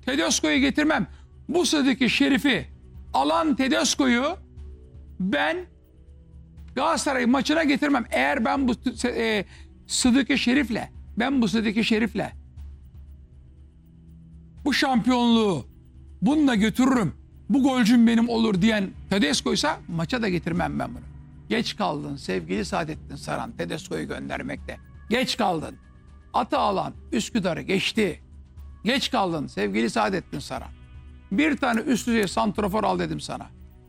Tedesco'yu getirmem. Bu Sıdık-ı Şerif'i alan Tedesco'yu ben Galatasaray maçına getirmem. Eğer ben bu Sıdık-ı Şerif'le bu şampiyonluğu bununla götürürüm. Bu golcüm benim olur diyen Tedesco'ysa maça da getirmem ben bunu. Geç kaldın sevgili Saadettin Saran Tedesco'yu göndermekte. Geç kaldın. Atı alan Üsküdar'ı geçti. Geç kaldın sevgili Saadettin Saran. Bir tane üst düzey santrafor al dedim sana.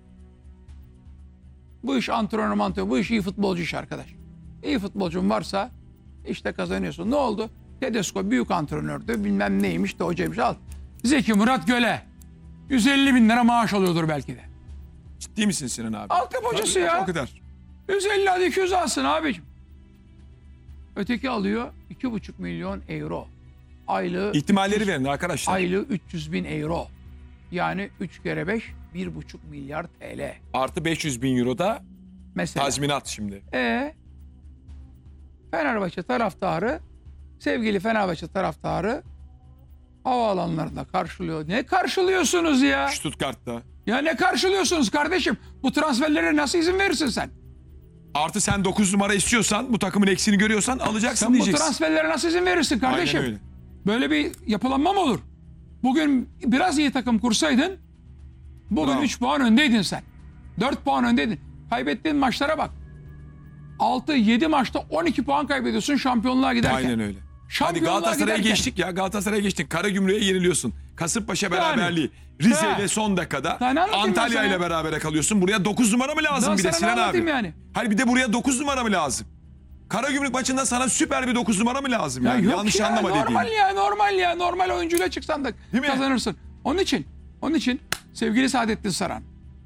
Bu iş antrenör, bu iş iyi futbolcu iş arkadaş. İyi futbolcun varsa işte kazanıyorsun. Ne oldu? Tedesco büyük antrenördü. Bilmem neymiş de hocaymış. Al. Zeki Murat Göle. 150 bin lira maaş alıyordur belki de. Ciddi misin Sinan abi? Altyapı hocası ya. O kadar. 150 hadi 200 alsın abicim. Öteki alıyor 2,5 milyon euro. Aylığı İhtimalleri verin arkadaşlar. aylığı 300 bin euro. Yani 3 kere 5 1,5 milyar TL. Artı 500 bin euro da Mesela. tazminat şimdi. Fenerbahçe taraftarı, sevgili Fenerbahçe taraftarı havaalanlarında karşılıyor. Ne karşılıyorsunuz ya? Stuttgart'ta. Ya ne karşılıyorsunuz kardeşim? Bu transferlere nasıl izin verirsin sen? Artı sen 9 numara istiyorsan, bu takımın eksiğini görüyorsan alacaksın Sen bu diyeceksin. transferlere nasıl izin verirsin kardeşim? Aynen öyle. Böyle bir yapılanma mı olur? Bugün biraz iyi takım kursaydın, bugün Bravo. 3 puan öndeydin sen. 4 puan öndeydin. Kaybettiğin maçlara bak. 6-7 maçta 12 puan kaybediyorsun şampiyonluğa giderken. Aynen öyle. Hani Şampiyonluğa Galatasaray'a giderken. geçtik ya. Galatasaray'a geçtik. Karagümrük'e yeniliyorsun. Kasımpaşa beraberliği. Rize Ha. ile son dakikada. Daha ne anlatayım ben Antalya sana? ile berabere kalıyorsun. Buraya 9 numara mı lazım Daha bir de sana ne Sinan abi? anlatayım yani? Hayır bir de buraya 9 numara mı lazım? Karagümrük maçında sana süper bir 9 numara mı lazım Ya yani? yok Yanlış ya, anlama normal dediğim. ya normal oyuncuyla çıksan da Değil mi? kazanırsın. Onun için sevgili Saadettin Saran,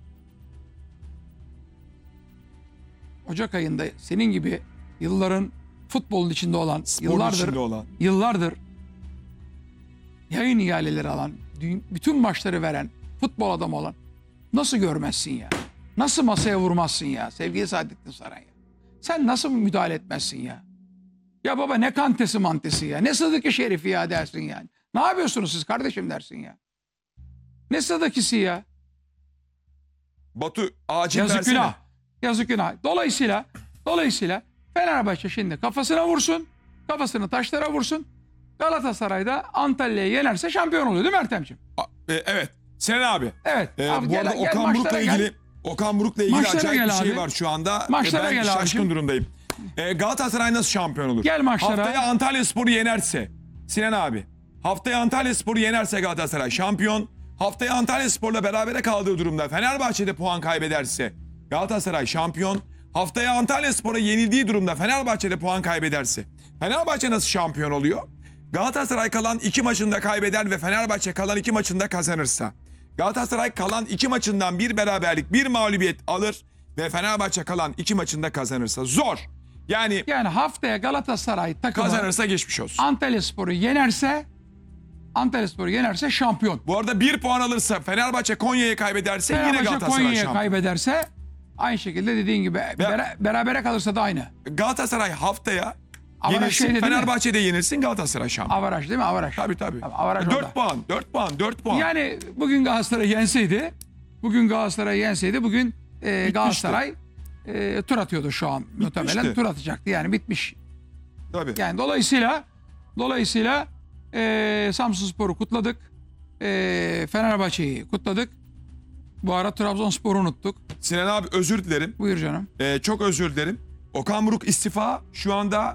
Ocak ayında senin gibi yılların futbolun içinde olan, Sporun içinde olan. yıllardır yayın ihaleleri alan, bütün maçları veren, futbol adamı olan nasıl görmezsin ya? Nasıl masaya vurmazsın ya sevgili Saadettin Saran ya? Sen nasıl müdahale etmezsin ya? Ya baba ne kantesi mantesi ya? Ne Sıdık-ı Şerif'i ya dersin yani. Ne yapıyorsunuz siz kardeşim dersin ya? Ne Sıdık'ısı ya? Batu acil Yazık versene. günah. Yazık günah. Dolayısıyla Fenerbahçe şimdi kafasına vursun. Kafasını taşlara vursun. Galatasaray'da Antalya'yı yenerse şampiyon oluyor değil mi Ertem'ciğim? Evet. Sinan abi. Evet. Abi Bu arada Okan maçlara Buruk'la gel. ilgili Maçlara acayip gel bir şey abi. var şu anda. Maçlara Ben gel şaşkın abicim. durumdayım. Galatasaray nasıl şampiyon olur? Gel maçlara. Haftaya Antalyaspor'u yenerse Sinan abi. Haftaya Antalyaspor'u yenerse Galatasaray şampiyon. Haftaya Antalyaspor'la berabere kaldığı durumda Fenerbahçe'de puan kaybederse Galatasaray şampiyon. Haftaya Antalyaspor'a yenildiği durumda Fenerbahçe'de puan kaybederse Fenerbahçe nasıl şampiyon oluyor? Galatasaray kalan 2 maçında kaybeder ve Fenerbahçe kalan 2 maçında kazanırsa. Galatasaray kalan 2 maçından bir beraberlik, bir mağlubiyet alır ve Fenerbahçe kalan 2 maçında kazanırsa. Zor. Yani Yani haftaya Galatasaray takımı kazanırsa geçmiş olsun. Antalyaspor'u yenerse şampiyon. Bu arada 1 puan alırsa Fenerbahçe Konya'yı kaybederse yine Fenerbahçe Galatasaray Konya'yı şampiyon. kaybederse aynı şekilde dediğin gibi berabere kalırsa da aynı. Galatasaray haftaya Avaraj yenilsin, şeyde değil mi? Fenerbahçe'de yenilsin, Galatasaray şampiyon. Avaraj değil mi? Avaraj. Tabii. Avaraj orada. 4 puan. Yani bugün Galatasaray yenseydi bugün Galatasaray tur atıyordu şu an. Muhtemelen tur atacaktı yani bitmiş. Tabii. Yani dolayısıyla Samsunspor'u kutladık. Fenerbahçe'yi kutladık. Bu ara Trabzonspor'u unuttuk. Sinan abi özür dilerim. Buyur canım. Çok özür dilerim. Okan Buruk istifa şu anda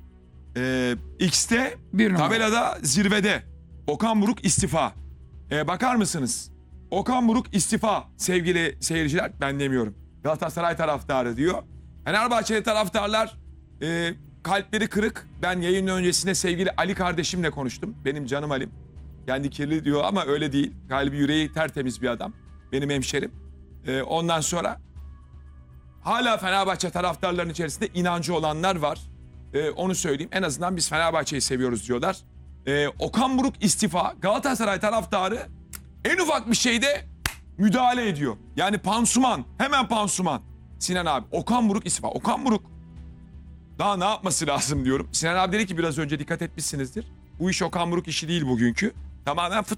X'te Bir numara. tabelada zirvede. Okan Buruk istifa. Bakar mısınız? Okan Buruk istifa sevgili seyirciler. Ben demiyorum. Galatasaray taraftarı diyor. Fenerbahçeli taraftarlar kalpleri kırık. Ben yayın öncesinde sevgili Ali kardeşimle konuştum. Benim canım Ali'm. Kendi kirli diyor ama öyle değil. Kalbi yüreği tertemiz bir adam. Benim hemşerim. Ondan sonra hala Fenerbahçe taraftarlarının içerisinde inancı olanlar var. Onu söyleyeyim. En azından biz Fenerbahçe'yi seviyoruz diyorlar. Okan Buruk istifa. Galatasaray taraftarı en ufak bir şeyde müdahale ediyor. Yani pansuman. Hemen pansuman. Sinan abi. Okan Buruk istifa. Okan Buruk daha ne yapması lazım diyorum. Sinan abi dedi ki biraz önce dikkat etmişsinizdir. Bu iş Okan Buruk işi değil bugünkü. Tamamen futbol.